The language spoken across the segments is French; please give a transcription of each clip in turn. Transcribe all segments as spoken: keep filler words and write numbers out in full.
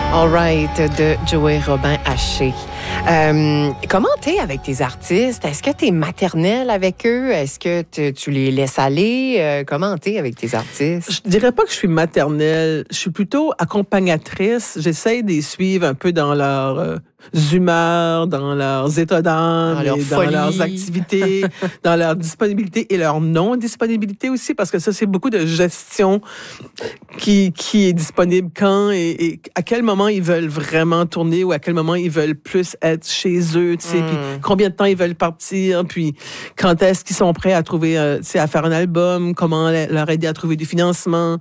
All right, de Joey Robin Haché. Euh, comment t'es avec tes artistes? Est-ce que t'es maternelle avec eux? Est-ce que te, tu les laisses aller? Euh, comment t'es avec tes artistes? Je dirais pas que je suis maternelle. Je suis plutôt accompagnatrice. J'essaie de les suivre un peu dans leurs euh, humeurs, dans leurs états d'âme, dans, leur et dans leurs activités, dans leur disponibilité et leur non-disponibilité aussi, parce que ça, c'est beaucoup de gestion qui, qui est disponible quand et, et à quel moment ils veulent vraiment tourner ou à quel moment ils veulent plus être chez eux, tu sais, mm. puis combien de temps ils veulent partir, puis quand est-ce qu'ils sont prêts à trouver, euh, tu sais, à faire un album, comment leur aider à trouver du financement.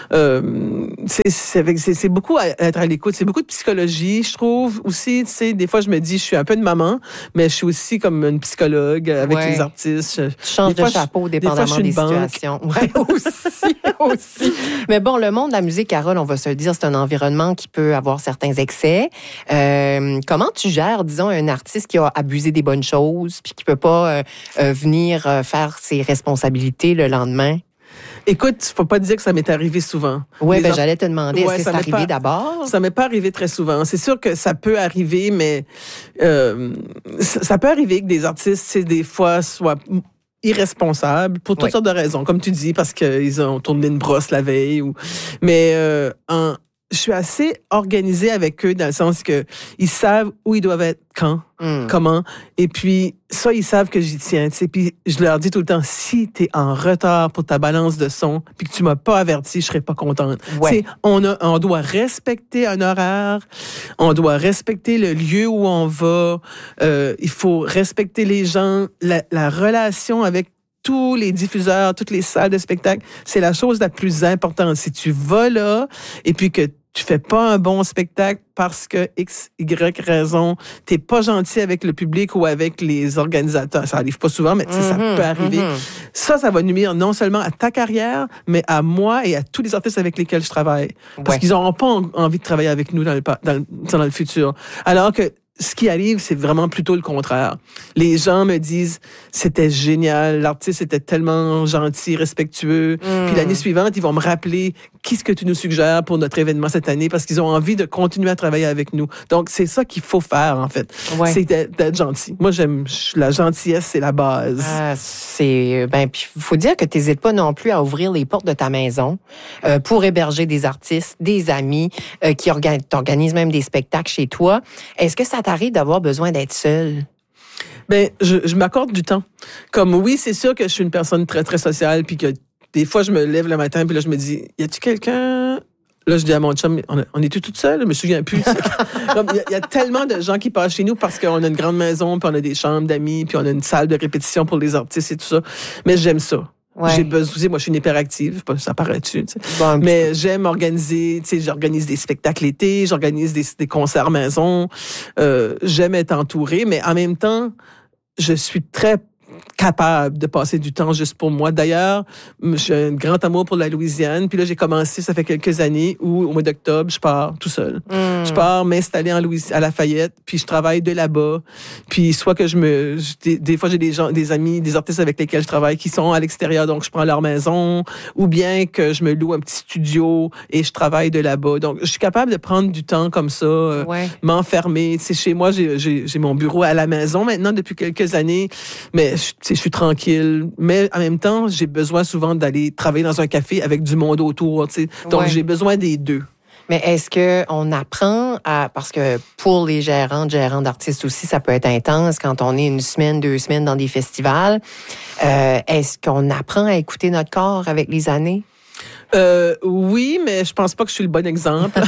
Euh, c'est, c'est, c'est, c'est beaucoup à être à l'écoute, c'est beaucoup de psychologie, je trouve, aussi, tu sais, des fois, je me dis, je suis un peu une maman, mais je suis aussi comme une psychologue avec ouais. les artistes. Je, tu changes de chapeau je, dépendamment des, des situations. Ouais, aussi, aussi. Mais bon, le monde de la musique, Carole, on va se le dire, c'est un environnement qui peut avoir certains excès. Euh, comment tu gères, disons, un artiste qui a abusé des bonnes choses puis qui peut pas euh, euh, venir euh, faire ses responsabilités le lendemain? Écoute, faut pas dire que ça m'est arrivé souvent. Oui, ben, art... j'allais te demander, ouais, est-ce que c'est arrivé pas... d'abord? Ça m'est pas arrivé très souvent. C'est sûr que ça peut arriver, mais euh, ça peut arriver que des artistes, c'est des fois, soient irresponsables pour toutes oui. sortes de raisons. Comme tu dis, parce qu'ils ont tourné une brosse la veille. Ou... Mais euh, en... je suis assez organisée avec eux dans le sens que ils savent où ils doivent être quand, mm. comment, et puis ça, ils savent que j'y tiens, tu sais, puis je leur dis tout le temps, si t'es en retard pour ta balance de son, puis que tu m'as pas averti, je serais pas contente. Ouais. Tu sais, on a, on doit respecter un horaire, on doit respecter le lieu où on va, euh, il faut respecter les gens, la, la relation avec tous les diffuseurs, toutes les salles de spectacle, c'est la chose la plus importante. Si tu vas là, et puis que tu fais pas un bon spectacle parce que X, Y raison, t'es pas gentil avec le public ou avec les organisateurs. Ça arrive pas souvent, mais mm-hmm, ça peut arriver. Mm-hmm. Ça, ça va nuire non seulement à ta carrière, mais à moi et à tous les artistes avec lesquels je travaille. Parce ouais. qu'ils n'auront pas envie de travailler avec nous dans le, dans le, dans le futur. Alors que ce qui arrive, c'est vraiment plutôt le contraire. Les gens me disent, c'était génial, l'artiste était tellement gentil, respectueux. Mm. Puis l'année suivante, ils vont me rappeler, qu'est-ce que tu nous suggères pour notre événement cette année? Parce qu'ils ont envie de continuer à travailler avec nous. Donc, c'est ça qu'il faut faire, en fait. Ouais. C'est d'être, d'être gentil. Moi, j'aime, la gentillesse, c'est la base. Ah, c'est, ben, puis il faut dire que tu n'hésites pas non plus à ouvrir les portes de ta maison euh, pour héberger des artistes, des amis euh, qui organ- t'organisent même des spectacles chez toi. Est-ce que ça t'arrive d'avoir besoin d'être seule? Ben, je, je m'accorde du temps. Comme oui, c'est sûr que je suis une personne très, très sociale, puis que des fois, je me lève le matin, puis là, je me dis, y a-tu quelqu'un? Là, je dis à mon chum, on, on est-tu toute seule? Je me souviens plus. Il y, y a tellement de gens qui passent chez nous parce qu'on a une grande maison, puis on a des chambres d'amis, puis on a une salle de répétition pour les artistes et tout ça. Mais j'aime ça. Ouais. J'ai besoin, moi je suis une hyperactive, ça paraît-tu, tu sais. Bon, mais j'aime organiser, tu sais, j'organise des spectacles l'été, j'organise des, des concerts maison, euh, j'aime être entourée, mais en même temps, je suis très capable de passer du temps juste pour moi. D'ailleurs, j'ai un grand amour pour la Louisiane. Puis là, j'ai commencé, ça fait quelques années, où au mois d'octobre, je pars tout seul. Mm. Je pars m'installer en Louis- à Lafayette, puis je travaille de là-bas. Puis soit que je me... Des, des fois, j'ai des gens, des amis, des artistes avec lesquels je travaille qui sont à l'extérieur, donc je prends leur maison, ou bien que je me loue un petit studio et je travaille de là-bas. Donc, je suis capable de prendre du temps comme ça, euh, ouais. m'enfermer. Tu sais, chez moi, j'ai, j'ai, j'ai mon bureau à la maison maintenant depuis quelques années, mais je, je suis tranquille, mais en même temps, j'ai besoin souvent d'aller travailler dans un café avec du monde autour, tu sais. Donc, ouais. j'ai besoin des deux. Mais est-ce qu'on apprend à... Parce que pour les gérants, gérants d'artistes aussi, ça peut être intense quand on est une semaine, deux semaines dans des festivals. Euh, est-ce qu'on apprend à écouter notre corps avec les années? Euh, oui, mais je pense pas que je suis le bon exemple.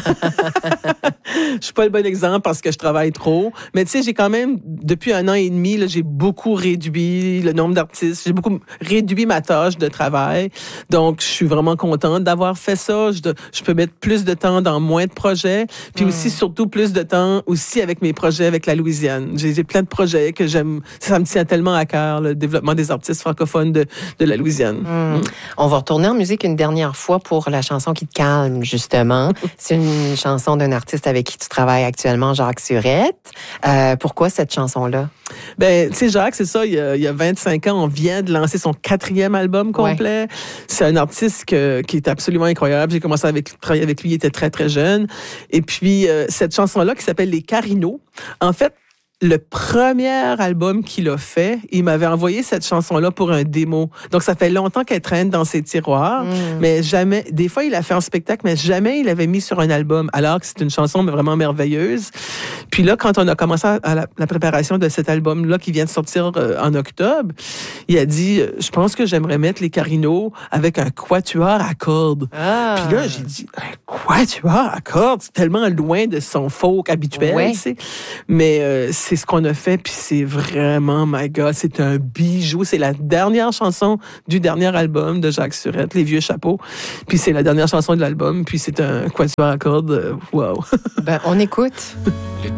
Je suis pas le bon exemple parce que je travaille trop. Mais tu sais, j'ai quand même, depuis un an et demi, là, j'ai beaucoup réduit le nombre d'artistes. J'ai beaucoup réduit ma tâche de travail. Donc, je suis vraiment contente d'avoir fait ça. Je, je peux mettre plus de temps dans moins de projets. Puis mmh. aussi, surtout, plus de temps aussi avec mes projets avec la Louisiane. J'ai, j'ai plein de projets que j'aime. Ça me tient tellement à cœur, le développement des artistes francophones de, de la Louisiane. Mmh. Mmh. On va retourner en musique une dernière fois pour la chanson qui te calme, justement. C'est une chanson d'un artiste avec avec qui tu travailles actuellement, Jacques Surette. Euh, pourquoi cette chanson-là? Ben, tu sais, Jacques, c'est ça, il y, a, il y a vingt-cinq ans, on vient de lancer son quatrième album complet. Ouais. C'est un artiste que, qui est absolument incroyable. J'ai commencé à travailler avec lui, il était très, très jeune. Et puis, euh, cette chanson-là qui s'appelle Les Carinos, en fait, le premier album qu'il a fait, il m'avait envoyé cette chanson-là pour un démo. Donc, ça fait longtemps qu'elle traîne dans ses tiroirs, mmh. mais jamais, des fois, il a fait un spectacle, mais jamais il l'avait mis sur un album, alors que c'est une chanson vraiment merveilleuse. Puis là, quand on a commencé à la, la préparation de cet album-là qui vient de sortir euh, en octobre, il a dit, euh, je pense que j'aimerais mettre Les Carinos avec un quatuor à cordes. Ah. Puis là, j'ai dit, un quatuor à cordes, c'est tellement loin de son folk habituel, ouais. tu sais. Mais euh, c'est ce qu'on a fait, puis c'est vraiment, my God, c'est un bijou. C'est la dernière chanson du dernier album de Jacques Surette, Les Vieux Chapeaux. Puis c'est la dernière chanson de l'album, puis c'est un quatuor à cordes. Wow. Ben, on écoute. Le